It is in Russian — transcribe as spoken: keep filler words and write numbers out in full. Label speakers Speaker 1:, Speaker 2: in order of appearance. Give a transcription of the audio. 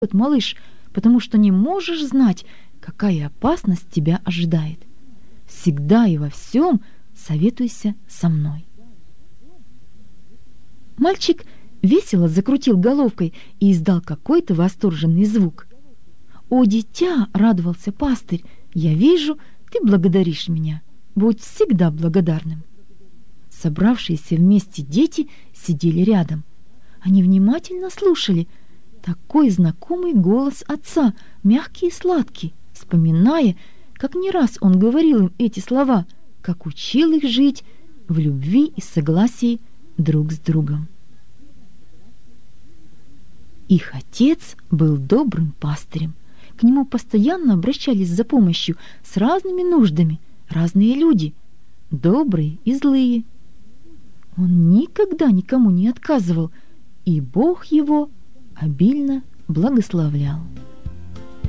Speaker 1: малыш, потому что не можешь знать, какая опасность тебя ожидает. Всегда и во всем советуйся со мной». Мальчик весело закрутил головкой и издал какой-то восторженный звук. «О, дитя!» — радовался пастырь. «Я вижу, ты благодаришь меня. Будь всегда благодарным». Собравшиеся вместе дети сидели рядом. Они внимательно слушали. Такой знакомый голос отца, мягкий и сладкий, вспоминая, как не раз он говорил им эти слова, как учил их жить в любви и согласии друг с другом. Их отец был добрым пастырем. К нему постоянно обращались за помощью с разными нуждами разные люди, добрые и злые. Он никогда никому не отказывал, и Бог его обильно благословлял.